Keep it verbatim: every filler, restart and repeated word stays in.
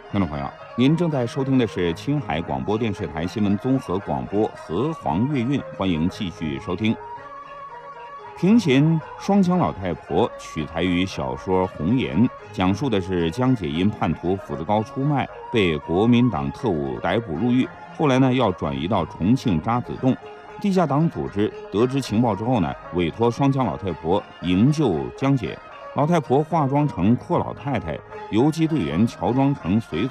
听众朋友，您正在收听的是青海广播电视台新闻综合广播和黄月韵，欢迎继续收听。平贤双枪老太婆取材于小说《红颜》，讲述的是江姐因叛徒斧子高出卖，被国民党特务逮捕入狱，后来呢要转移到重庆渣滓洞。地下党组织得知情报之后呢，委托双枪老太婆营救江姐。老太婆化妆成阔老太太，游击队员乔装成随